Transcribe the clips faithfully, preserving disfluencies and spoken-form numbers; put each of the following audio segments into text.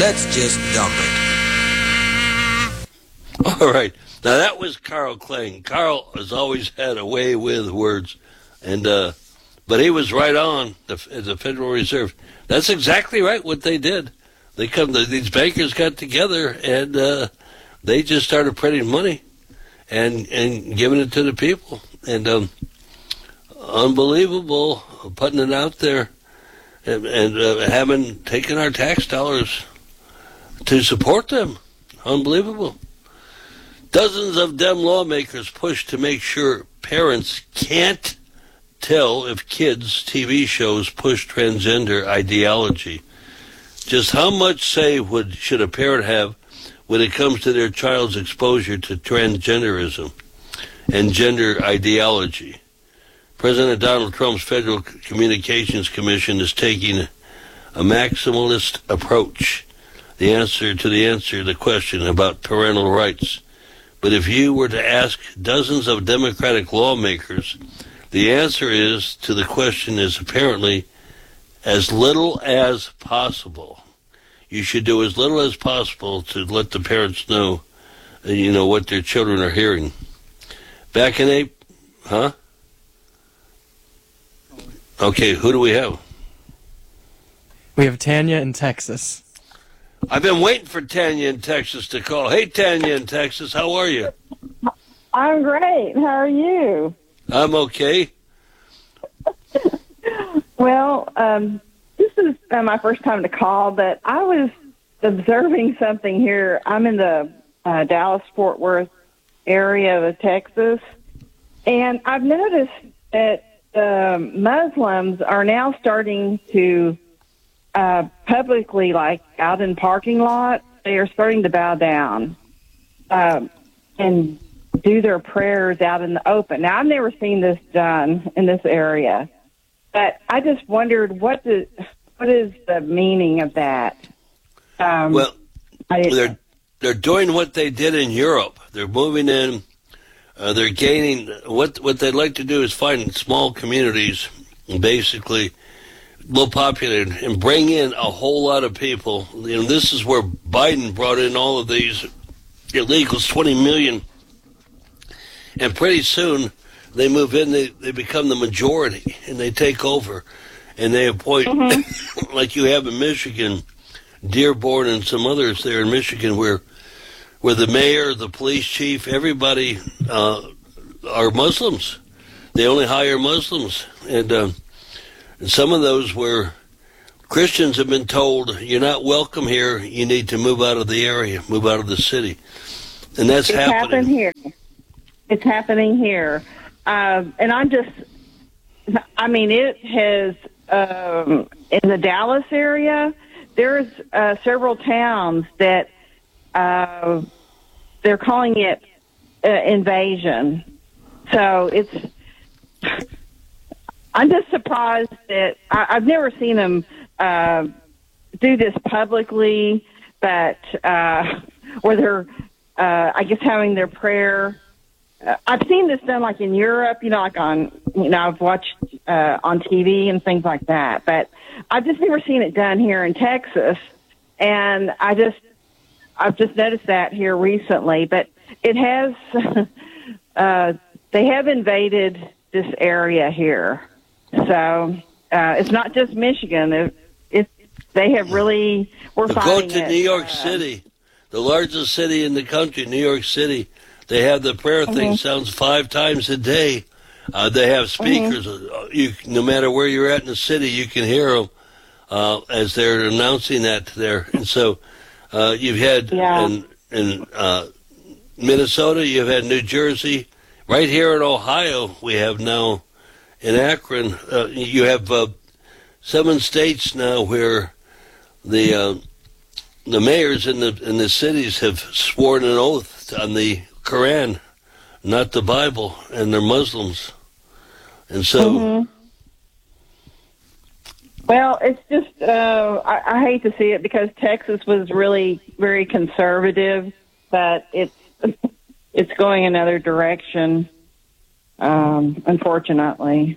Let's just dump it. All right. Now, that was Carl Kling. Carl has always had a way with words, and uh, but he was right on the, the Federal Reserve. That's exactly right what they did. They come. These bankers got together, and uh, they just started printing money and and giving it to the people. And um, unbelievable, putting it out there, and, and uh, having taken our tax dollars to support them. Unbelievable. Dozens of Dem lawmakers push to make sure parents can't tell if kids' T V shows push transgender ideology. Just how much say would should a parent have when it comes to their child's exposure to transgenderism and gender ideology? President Donald Trump's Federal Communications Commission is taking a maximalist approach. The answer to the answer to the question about parental rights. But if you were to ask dozens of Democratic lawmakers, the answer is to the question is apparently as little as possible. You should do as little as possible to let the parents know, you know, what their children are hearing. Back in April, huh? Okay, who do we have? We have Tanya in Texas. I've been waiting for Tanya in Texas to call. Hey, Tanya in Texas, how are you? I'm great. How are you? I'm okay. Well, um, this is uh, my first time to call, but I was observing something here. I'm in the uh, Dallas-Fort Worth area of Texas, and I've noticed that um, Muslims are now starting to Uh, publicly, like out in parking lots, they are starting to bow down um, and do their prayers out in the open. Now, I've never seen this done in this area, but I just wondered what the what is the meaning of that? Um, well, I, they're they're doing what they did in Europe. They're moving in. Uh, they're gaining. What what they'd like to do is find small communities, basically low populated, and bring in a whole lot of people. You know, this is where Biden brought in all of these illegals, twenty million, and pretty soon they move in, they, they become the majority, and they take over, and they appoint, mm-hmm. like you have in Michigan, Dearborn and some others there in Michigan, where where the mayor, the police chief, everybody uh, are Muslims. They only hire Muslims, and uh, And some of those where Christians have been told, you're not welcome here, you need to move out of the area, move out of the city. And that's it's happening. happened here. It's happening here. Um, and I'm just, I mean, it has, um, in the Dallas area, there's uh, several towns that uh, they're calling it uh, invasion. So it's... I'm just surprised that I, I've never seen them uh, do this publicly, but uh, where they're, uh, I guess, having their prayer. Uh, I've seen this done like in Europe, you know, like on, you know, I've watched uh, on T V and things like that, but I've just never seen it done here in Texas, and I just, I've just noticed that here recently, but it has, uh, they have invaded this area here. So uh, it's not just Michigan. It, it, they have really, we're Go finding to it, New York uh, City, the largest city in the country, New York City. They have the prayer mm-hmm. thing sounds five times a day. Uh, they have speakers. Mm-hmm. You, no matter where you're at in the city, you can hear them uh, as they're announcing that there. And so uh, you've had yeah. in, in uh, Minnesota, you've had New Jersey. Right here in Ohio, we have now in Akron, uh, you have uh, seven states now where the uh, the mayors in the in the cities have sworn an oath on the Quran, not the Bible, and they're Muslims, and so. Mm-hmm. Well, it's just uh, I, I hate to see it because Texas was really very conservative, but it's it's going another direction. Um, unfortunately.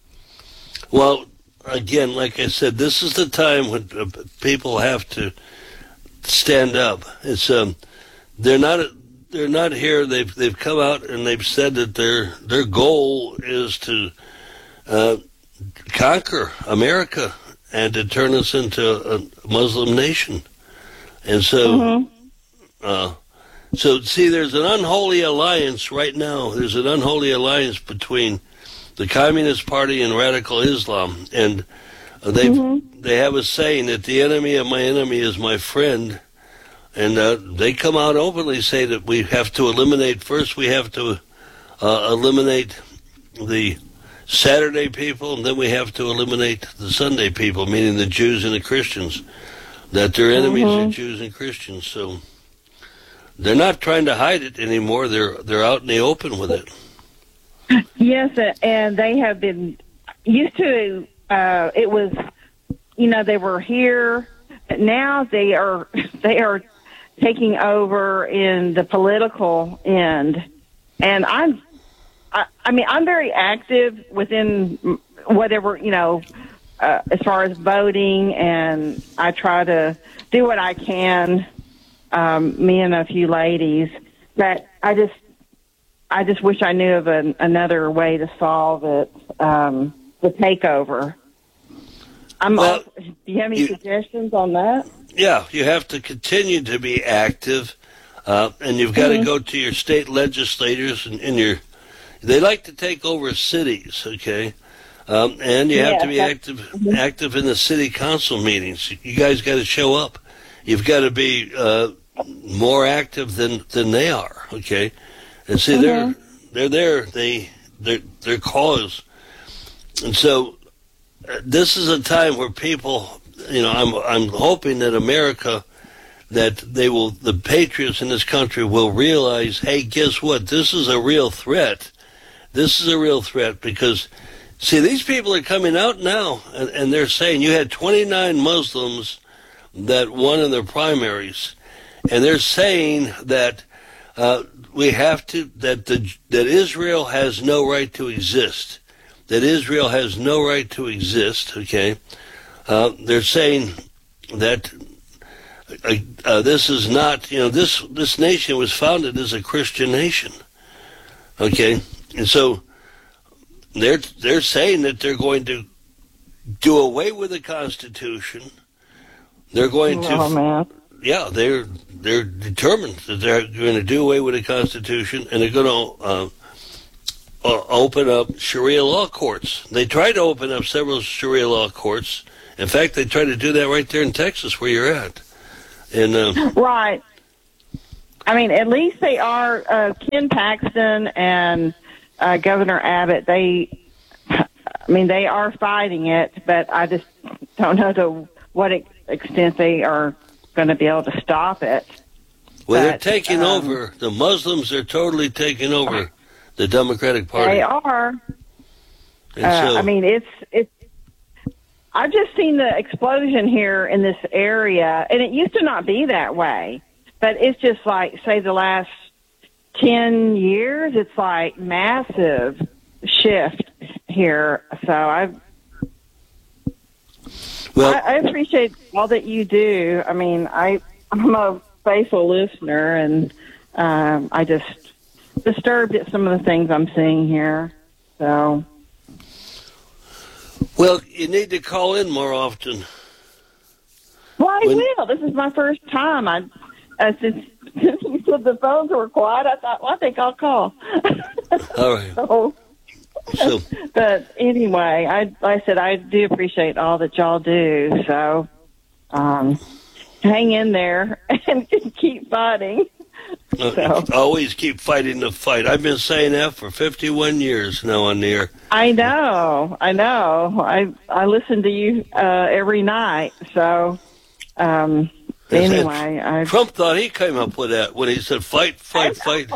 Well, again, like I said, this is the time when uh, people have to stand up. It's um, they're not they're not here. They've they've come out and they've said that their their goal is to uh, conquer America and to turn us into a Muslim nation. And so, Mm-hmm. uh, so see, there's an unholy alliance right now. There's an unholy alliance between the Communist Party and radical Islam, and they Mm-hmm. they have a saying that the enemy of my enemy is my friend, and uh, they come out openly say that we have to eliminate first. We have to uh, eliminate the Saturday people, and then we have to eliminate the Sunday people, meaning the Jews and the Christians. That they're enemies Mm-hmm. of Jews and Christians. So they're not trying to hide it anymore. They're they're out in the open with it. Yes, and they have been used to. Uh, it was, you know, they were here. But now they are they are taking over in the political end, and I'm. I, I mean, I'm very active within whatever, you know, uh, as far as voting, and I try to do what I can. Um, me and a few ladies, but I just. I just wish I knew of an, another way to solve it, um, the takeover. I'm Well, also, do you have any you- suggestions on that? Yeah, you have to continue to be active, uh, and you've got Mm-hmm. to go to your state legislators and, and your. They like to take over cities, okay, um, and you have Yeah, to be that's- active active in the city council meetings. You guys got to show up. You've got to be uh, more active than than they are, okay. And see, they're they're there. They their their cause, and so uh, this is a time where people, you know, I'm I'm hoping that America, that they will, the patriots in this country will realize, hey, guess what? This is a real threat. This is a real threat because, see, these people are coming out now, and, and they're saying you had twenty-nine Muslims that won in their primaries, and they're saying that. Uh, we have to, that the, that Israel has no right to exist. That Israel has no right to exist, okay? Uh, they're saying that uh, uh, this is not, you know, this, this nation was founded as a Christian nation, okay? And so they're, they're saying that they're going to do away with the Constitution. They're going to... Oh, man. Yeah, they're they're determined that they're going to do away with the Constitution, and they're going to uh, uh, open up Sharia law courts. They tried to open up several Sharia law courts. In fact, they tried to do that right there in Texas, where you're at. And uh, Right. I mean, at least they are, uh, Ken Paxton and uh, Governor Abbott, they, I mean, they are fighting it, but I just don't know to what ex- extent they are going to be able to stop it. well, they're But, taking um, over. The Muslims are totally taking over the Democratic Party. They are. And Uh, so, I mean, it's it's. I've just seen the explosion here in this area, and it used to not be that way. But it's just like, say, the last ten years, it's like massive shift here. So I, well, I, I appreciate all that you do. I mean, I I'm a faithful listener, and um, I just disturbed at some of the things I'm seeing here. So. well, you need to call in more often. Well, I When- will. This is my first time. I uh, since, since you said the phones were quiet, I thought, well, I think I'll call. All right. so, So, but anyway, I like I said I do appreciate all that y'all do. So, um, hang in there and keep fighting. uh, So. always keep fighting the fight. I've been saying that for fifty-one years now on the air. I know, I know. I I listen to you uh, every night. So, um, Yes, anyway, I. Trump thought he came up with that when he said fight, fight, fight.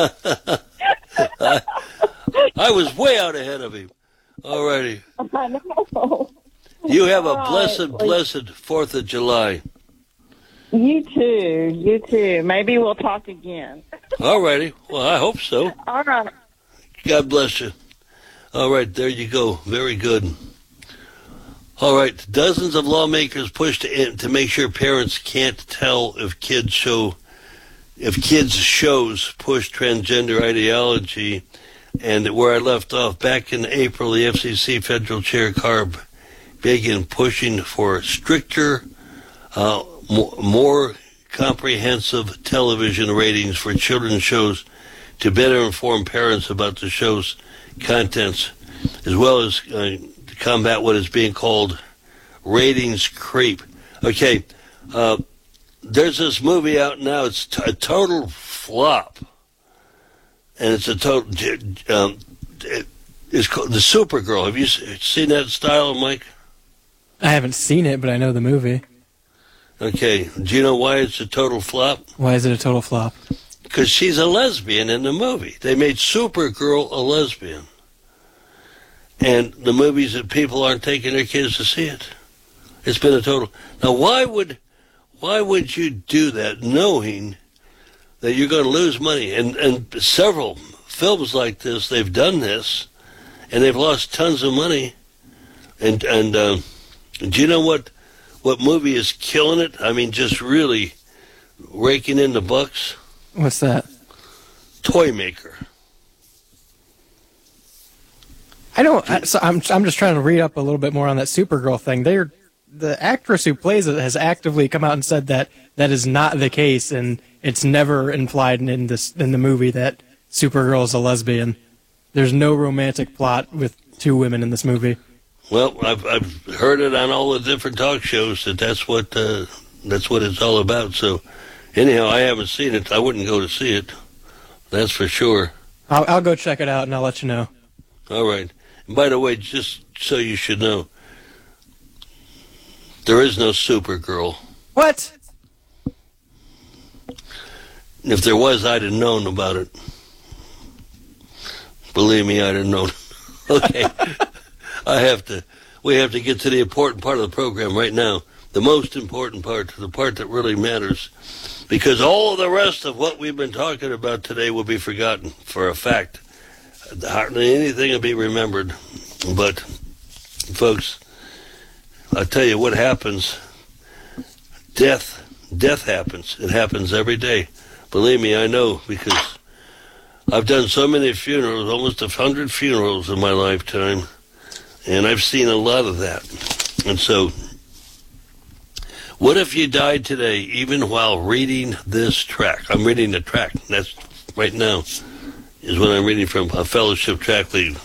I, I was way out ahead of him. All righty. I know. You have a All right. blessed, blessed fourth of July. You too. You too. Maybe we'll talk again. All righty. Well, I hope so. All right. God bless you. All right, there you go. Very good. All right, dozens of lawmakers pushed to, to make sure parents can't tell if kids show, if kids' shows push transgender ideology. And where I left off, back in April, the F C C Federal Chair Carb began pushing for stricter, uh, more, more comprehensive television ratings for children's shows to better inform parents about the show's contents, as well as uh, to combat what is being called ratings creep. Okay, uh, there's this movie out now. It's t- a total flop, and it's a total. Um, it, it's called The Supergirl. Have you seen that style, Mike? I haven't seen it, but I know the movie. Okay, do you know why it's a total flop? Why is it a total flop? Because she's a lesbian in the movie. They made Supergirl a lesbian. And the movies that people aren't taking their kids to see it. It's been a total... Now, why would why would you do that knowing that you're going to lose money? And, and several films like this, they've done this, and they've lost tons of money. And, and uh, do you know what, what movie is killing it? I mean, just really raking in the bucks? What's that? Toy Maker. I don't. I, so I'm. I'm just trying to read up a little bit more on that Supergirl thing. They're the actress who plays it has actively come out and said that that is not the case, and it's never implied in this in the movie that Supergirl is a lesbian. There's no romantic plot with two women in this movie. Well, I've I've heard it on all the different talk shows that that's what uh, that's what it's all about. So, anyhow, I haven't seen it. I wouldn't go to see it. That's for sure. I'll, I'll go check it out and I'll let you know. All right. And by the way, just so you should know, there is no Supergirl. What? If there was, I'd have known about it. Believe me, I'd have known. Okay. I have to, we have to get to the important part of the program right now. The most important part, the part that really matters. Because all of the rest of what we've been talking about today will be forgotten for a fact. Hardly anything will be remembered. But, folks, I'll tell you what happens. Death, death happens. It happens every day. Believe me, I know, because I've done so many funerals, almost a hundred funerals in my lifetime, and I've seen a lot of that. And so, what if you died today, even while reading this track? I'm reading the track. That's right now is what I'm reading from a Fellowship Track Lead.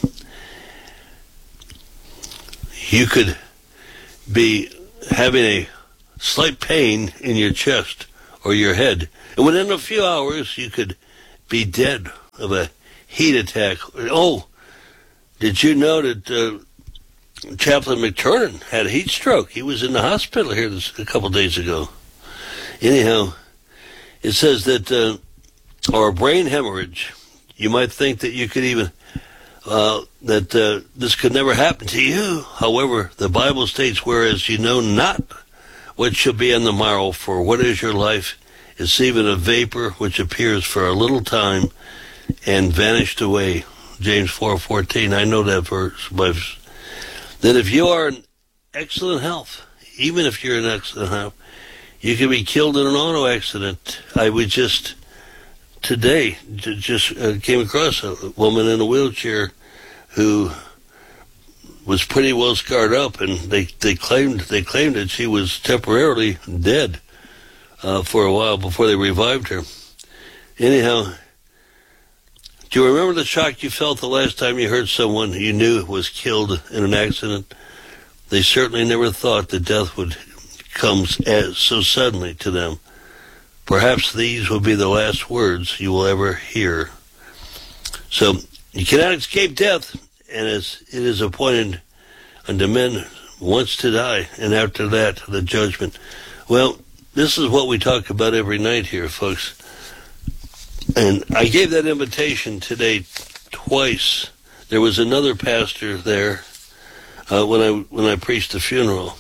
You could be having a slight pain in your chest or your head, and within a few hours, you could be dead of a heat attack. Oh, did you know that uh, Chaplain McTurnan had a heat stroke? He was in the hospital here this, a couple days ago. Anyhow, it says that, uh, or a brain hemorrhage. You might think that you could even, uh, that uh, this could never happen to you. However, the Bible states, whereas you know not what shall be on the morrow, for what is your life? It's even a vapor which appears for a little time and vanished away. James four fourteen. I know that verse, but that if you are in excellent health, even if you're in excellent health, you can be killed in an auto accident. I would just today just uh, came across a woman in a wheelchair who was pretty well scarred up, and they, they claimed they claimed that she was temporarily dead uh, for a while before they revived her. Anyhow, do you remember the shock you felt the last time you heard someone you knew was killed in an accident? They certainly never thought that death would come as so suddenly to them. Perhaps these will be the last words you will ever hear. So, you cannot escape death, and as it is appointed unto men once to die, and after that, the judgment. Well, this is what we talk about every night here, folks. And I gave that invitation today twice. There was another pastor there uh, when I when I preached the funeral.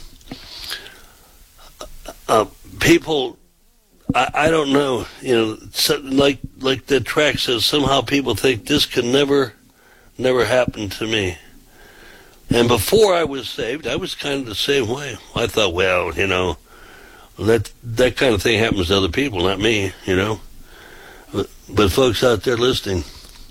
Uh, people, I, I don't know, you know, so, like like the track says, somehow people think this can never, never happen to me. And before I was saved, I was kind of the same way. I thought, well, you know, that that kind of thing happens to other people, not me, you know. But, but folks out there listening,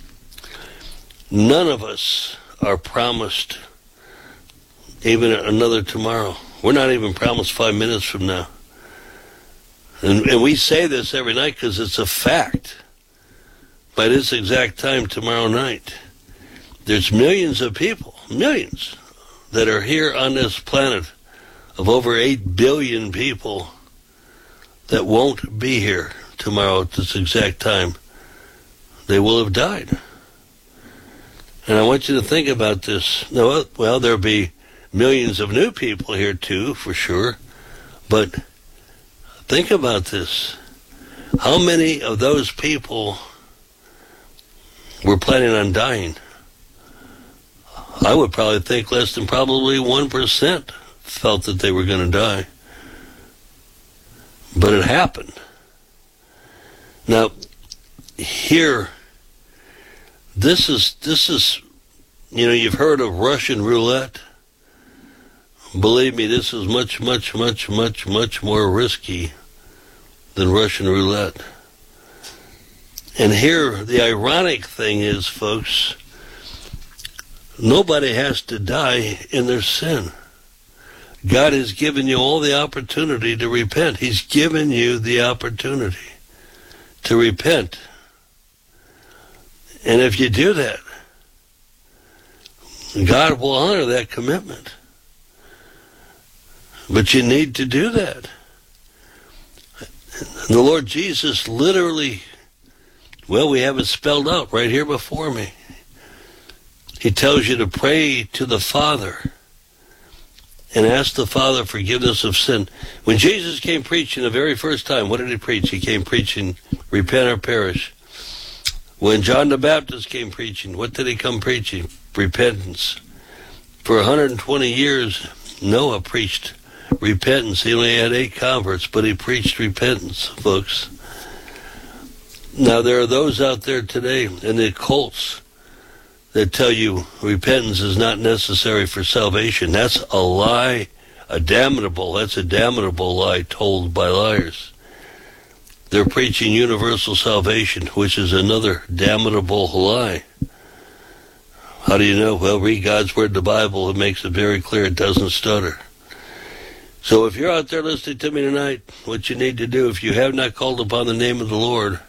none of us are promised even another tomorrow. We're not even promised five minutes from now. And, and we say this every night because it's a fact. By this exact time tomorrow night, there's millions of people, millions, that are here on this planet of over eight billion people that won't be here tomorrow at this exact time. They will have died. And I want you to think about this. No, well, there'll be millions of new people here too, for sure. But think about this. How many of those people were planning on dying? I would probably think less than probably one percent felt that they were going to die. But it happened. Now, here, this is, this is, you know, you've heard of Russian roulette. Believe me, this is much, much, much, much, much more risky than Russian roulette. And here, the ironic thing is, folks, nobody has to die in their sin. God has given you all the opportunity to repent. He's given you the opportunity to repent. And if you do that, God will honor that commitment. But you need to do that. The Lord Jesus literally, well, we have it spelled out right here before me. He tells you to pray to the Father and ask the Father forgiveness of sin. When Jesus came preaching the very first time, what did he preach? He came preaching, repent or perish. When John the Baptist came preaching, what did he come preaching? Repentance. For one hundred twenty years, Noah preached repentance. He only had eight converts, but he preached repentance, folks. Now, there are those out there today in the cults that tell you repentance is not necessary for salvation. That's a lie, a damnable, that's a damnable lie told by liars. They're preaching universal salvation, which is another damnable lie. How do you know? Well, read God's Word, the Bible. It makes it very clear. It doesn't stutter. So if you're out there listening to me tonight, what you need to do, if you have not called upon the name of the Lord,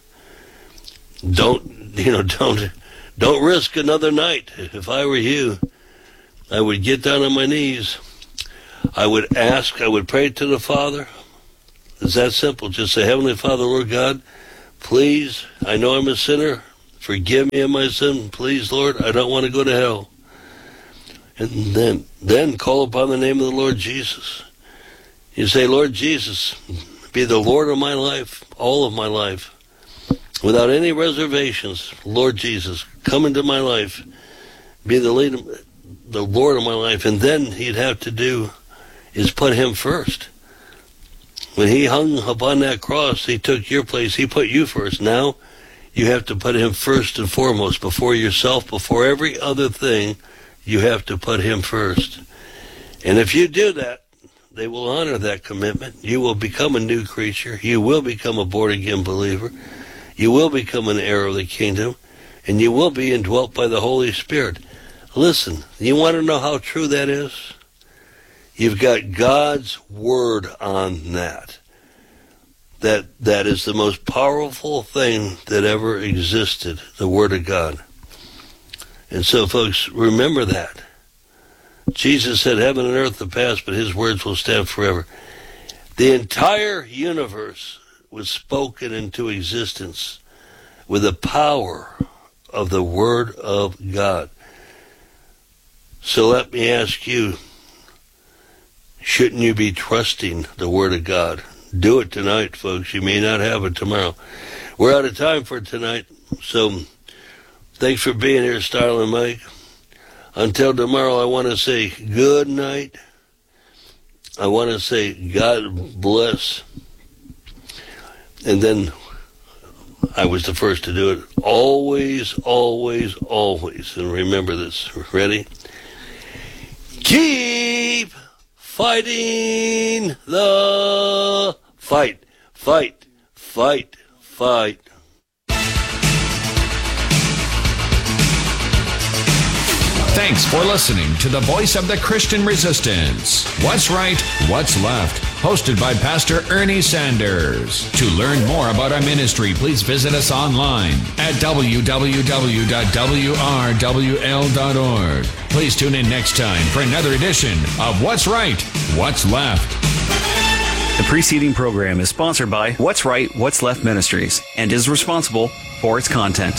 don't, you know, don't, don't risk another night. If I were you, I would get down on my knees. I would ask, I would pray to the Father. It's that simple. Just say, Heavenly Father, Lord God, please, I know I'm a sinner. Forgive me of my sin. Please, Lord, I don't want to go to hell. And then, then call upon the name of the Lord Jesus. You say, Lord Jesus, be the Lord of my life, all of my life, without any reservations. Lord Jesus, come into my life, be the lead, the Lord of my life. And then he'd have to do is put him first. When he hung upon that cross, he took your place. He put you first. Now you have to put him first and foremost, before yourself, before every other thing. You have to put him first. And if you do that, they will honor that commitment. You will become a new creature. You will become a born-again believer. You will become an heir of the kingdom. And you will be indwelt by the Holy Spirit. Listen, you want to know how true that is? You've got God's Word on that. That that is the most powerful thing that ever existed, the Word of God. And so, folks, remember that. Jesus said, heaven and earth will pass, but his words will stand forever. The entire universe was spoken into existence with the power of the Word of God. So let me ask you, shouldn't you be trusting the Word of God? Do it tonight, folks. You may not have it tomorrow. We're out of time for tonight, so thanks for being here, Starlin Mike. Until tomorrow, I want to say good night. I want to say God bless. And then I was the first to do it. Always, always, always. And remember this. Ready? Keep fighting the fight, fight, fight, fight. Thanks for listening to the Voice of the Christian Resistance. What's Right, What's Left? Hosted by Pastor Ernie Sanders. To learn more about our ministry, please visit us online at w w w dot w r w l dot org. Please tune in next time for another edition of What's Right, What's Left. The preceding program is sponsored by What's Right, What's Left Ministries and is responsible for its content.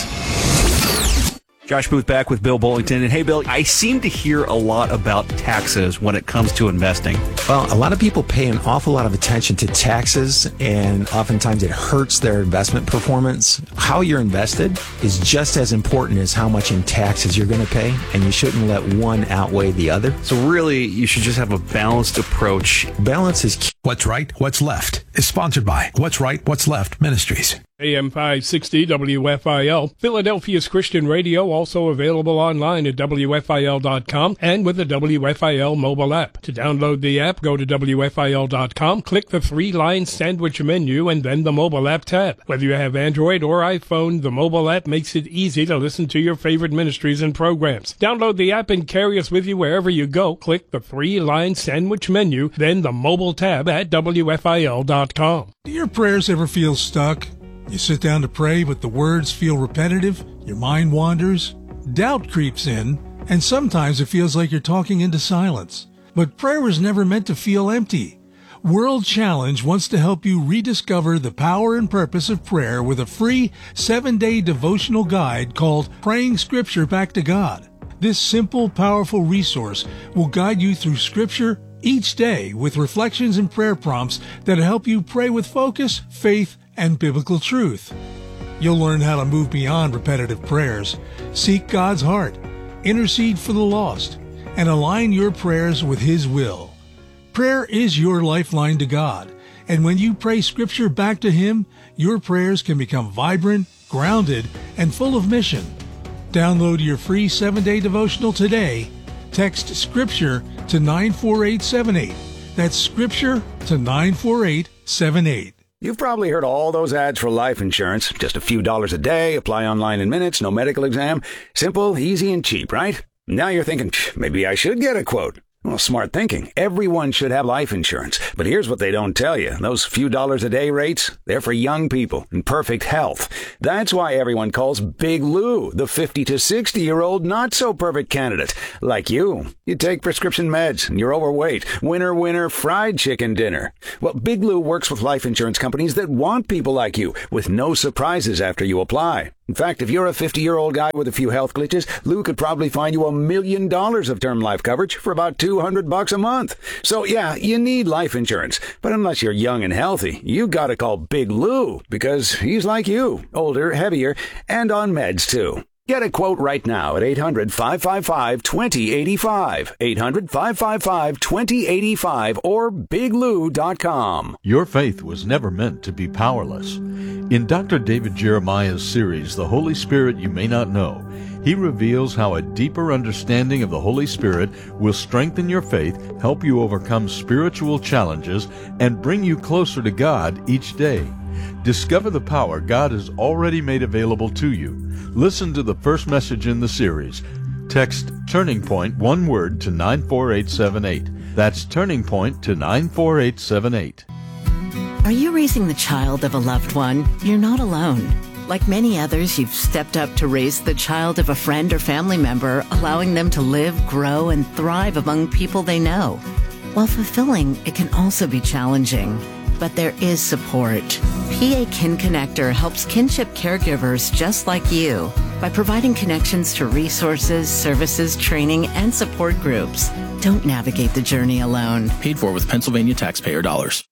Josh Booth back with Bill Bullington. And hey, Bill, I seem to hear a lot about taxes when it comes to investing. Well, a lot of people pay an awful lot of attention to taxes, and oftentimes it hurts their investment performance. How you're invested is just as important as how much in taxes you're going to pay, and you shouldn't let one outweigh the other. So really, you should just have a balanced approach. Balance is key. What's Right, What's Left is sponsored by What's Right, What's Left Ministries. A M five sixty W F I L, Philadelphia's Christian radio, also available online at W F I L dot com and with the W F I L mobile app. To download the app, go to W F I L dot com, click the three-line sandwich menu, and then the mobile app tab. Whether you have Android or iPhone, the mobile app makes it easy to listen to your favorite ministries and programs. Download the app and carry us with you wherever you go. Click the three-line sandwich menu, then the mobile tab at W F I L dot com. Do your prayers ever feel stuck? You sit down to pray, but the words feel repetitive, your mind wanders, doubt creeps in, and sometimes it feels like you're talking into silence. But prayer was never meant to feel empty. World Challenge wants to help you rediscover the power and purpose of prayer with a free seven-day devotional guide called Praying Scripture Back to God. This simple, powerful resource will guide you through Scripture each day with reflections and prayer prompts that help you pray with focus, faith, and biblical truth. You'll learn how to move beyond repetitive prayers, seek God's heart, intercede for the lost, and align your prayers with His will. Prayer is your lifeline to God, and when you pray Scripture back to Him, your prayers can become vibrant, grounded, and full of mission. Download your free seven-day devotional today. Text Scripture to nine four eight seven eight. That's Scripture to nine four eight seven eight. You've probably heard all those ads for life insurance. Just a few dollars a day, apply online in minutes, no medical exam. Simple, easy, and cheap, right? Now you're thinking, maybe I should get a quote. Well, smart thinking. Everyone should have life insurance. But here's what they don't tell you. Those few dollars a day rates, they're for young people in perfect health. That's why everyone calls Big Lou the fifty to sixty-year-old not-so-perfect candidate. Like you. You take prescription meds and you're overweight. Winner, winner, fried chicken dinner. Well, Big Lou works with life insurance companies that want people like you, with no surprises after you apply. In fact, if you're a fifty-year-old guy with a few health glitches, Lou could probably find you a million dollars of term life coverage for about two hundred bucks a month. So yeah, you need life insurance. But unless you're young and healthy, you gotta call Big Lou, because he's like you, older, heavier, and on meds too. Get a quote right now at eight hundred, five five five, two zero eight five, eight hundred, five five five, two zero eight five, or big lou dot com. Your faith was never meant to be powerless. In Doctor David Jeremiah's series, The Holy Spirit You May Not Know, he reveals how a deeper understanding of the Holy Spirit will strengthen your faith, help you overcome spiritual challenges, and bring you closer to God each day. Discover the power God has already made available to you. Listen to the first message in the series. Text Turning Point, one word, to nine four eight seven eight. That's Turning Point to nine four eight seven eight. Are you raising the child of a loved one? You're not alone. Like many others, you've stepped up to raise the child of a friend or family member, allowing them to live, grow, and thrive among people they know. While fulfilling, it can also be challenging. But there is support. P A Kin Connector helps kinship caregivers just like you by providing connections to resources, services, training, and support groups. Don't navigate the journey alone. Paid for with Pennsylvania taxpayer dollars.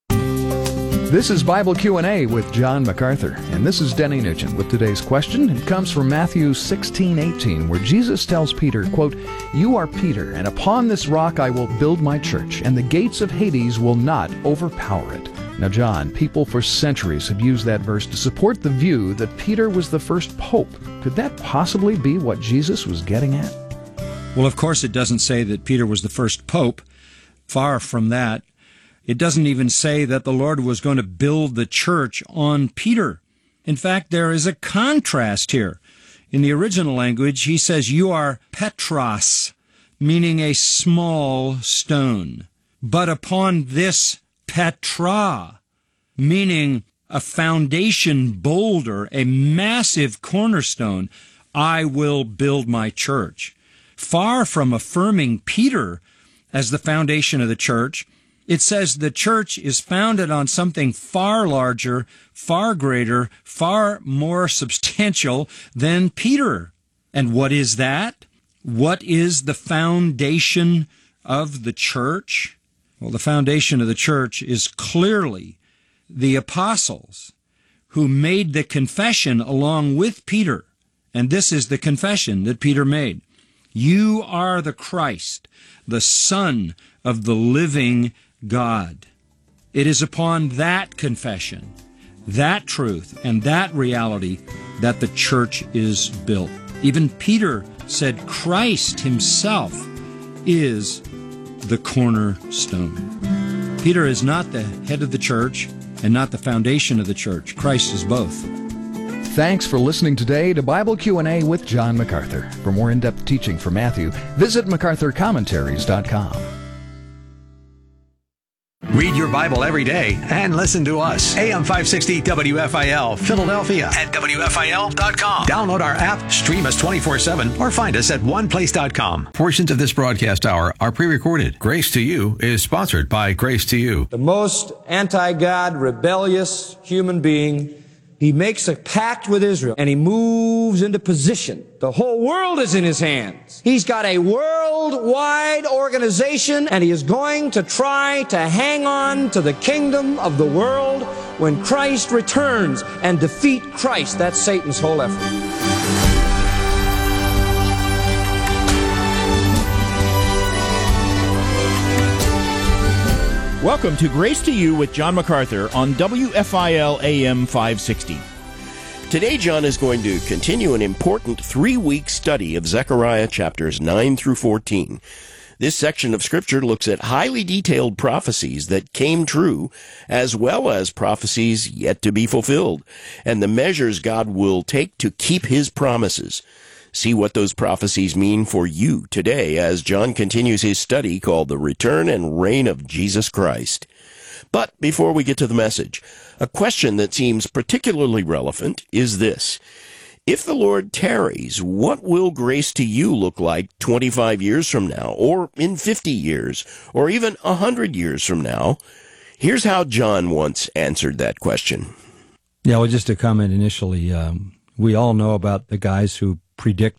This is Bible Q and A with John MacArthur, and this is Denny Nugent with today's question. It comes from Matthew sixteen eighteen, where Jesus tells Peter, quote, "You are Peter, and upon this rock I will build my church, and the gates of Hades will not overpower it." Now, John, people for centuries have used that verse to support the view that Peter was the first pope. Could that possibly be what Jesus was getting at? Well, of course, it doesn't say that Peter was the first pope. Far from that. It doesn't even say that the Lord was going to build the church on Peter. In fact, there is a contrast here. In the original language, he says, you are Petros, meaning a small stone. But upon this Petra, meaning a foundation boulder, a massive cornerstone, I will build my church. Far from affirming Peter as the foundation of the church, it says the church is founded on something far larger, far greater, far more substantial than Peter. And what is that? What is the foundation of the church? Well, the foundation of the church is clearly the apostles who made the confession along with Peter. And this is the confession that Peter made. You are the Christ, the Son of the living God. It is upon that confession, that truth, and that reality that the church is built. Even Peter said Christ himself is the cornerstone. Peter is not the head of the church and not the foundation of the church. Christ is both. Thanks for listening today to Bible Q and A with John MacArthur. For more in-depth teaching from Matthew, visit macarthur commentaries dot com. Read your Bible every day and listen to us. A M five sixty W F I L, Philadelphia at W F I L dot com. Download our app, stream us twenty-four seven, or find us at one place dot com. Portions of this broadcast hour are pre-recorded. Grace to You is sponsored by Grace to You. The most anti-God, rebellious human being, he makes a pact with Israel, and he moves into position. The whole world is in his hands. He's got a worldwide organization, and he is going to try to hang on to the kingdom of the world when Christ returns and defeat Christ. That's Satan's whole effort. Welcome to Grace to You with John MacArthur on W F I L A M five sixty. Today, John is going to continue an important three-week study of Zechariah chapters nine through fourteen. This section of Scripture looks at highly detailed prophecies that came true, as well as prophecies yet to be fulfilled, and the measures God will take to keep His promises. See what those prophecies mean for you today as John continues his study called The Return and Reign of Jesus Christ. But before we get to the message, a question that seems particularly relevant is this. If the Lord tarries, what will Grace to You look like twenty-five years from now, or in fifty years, or even one hundred years from now? Here's how John once answered that question. Yeah, well, just to comment initially, um, we all know about the guys who predict